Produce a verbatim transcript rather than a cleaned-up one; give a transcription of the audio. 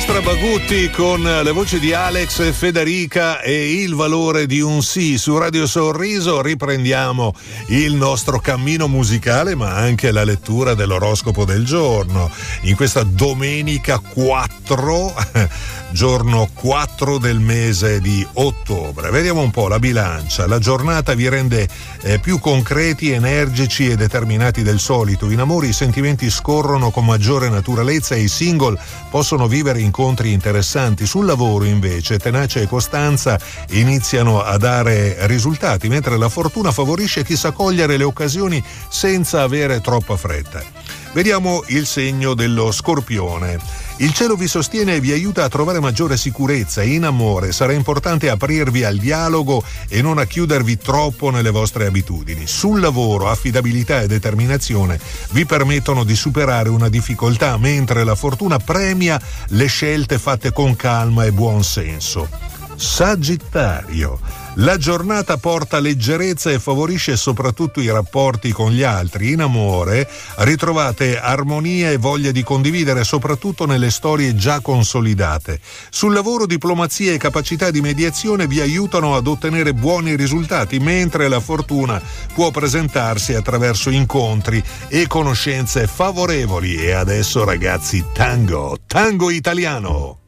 Maestra Bagutti con le voci di Alex e Federica e Il valore di un sì. Su Radio Sorriso riprendiamo il nostro cammino musicale, ma anche la lettura dell'oroscopo del giorno in questa domenica quattro, giorno quattro del mese di ottobre. Vediamo un po' la bilancia. La giornata vi rende eh, più concreti, energici e determinati del solito. In amore i sentimenti scorrono con maggiore naturalezza e i single possono vivere incontri interessanti. Sul lavoro invece tenacia e costanza iniziano a dare risultati, mentre la fortuna favorisce chi sa cogliere le occasioni senza avere troppa fretta. Vediamo il segno dello Scorpione. Il cielo vi sostiene e vi aiuta a trovare maggiore sicurezza. In amore sarà importante aprirvi al dialogo e non a chiudervi troppo nelle vostre abitudini. Sul lavoro affidabilità e determinazione vi permettono di superare una difficoltà, mentre la fortuna premia le scelte fatte con calma e buon senso. Sagittario. La giornata porta leggerezza e favorisce soprattutto i rapporti con gli altri. In amore ritrovate armonia e voglia di condividere, soprattutto nelle storie già consolidate. Sul lavoro diplomazia e capacità di mediazione vi aiutano ad ottenere buoni risultati, mentre la fortuna può presentarsi attraverso incontri e conoscenze favorevoli. E adesso ragazzi, tango, tango italiano.